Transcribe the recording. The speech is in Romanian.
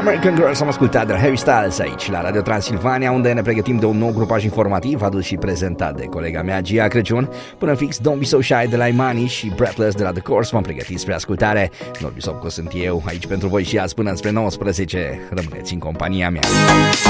American Girls am ascultat de Harry Styles aici la Radio Transilvania, unde ne pregătim de un nou grupaj informativ adus și prezentat de colega mea Gia Crăciun. Până fix Don't Be So Shy de la Imani și Breathless de la The Course v-am pregătit spre ascultare. Norbi Sopco sunt eu aici pentru voi și azi până spre 19. Rămâneți în compania mea.